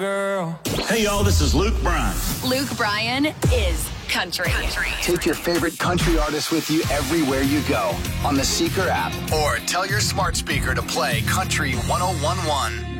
Girl. Hey, y'all, this is Luke Bryan. Luke Bryan is country. Take your favorite country artist with you everywhere you go on the Seeker app or tell your smart speaker to play Country 101.1.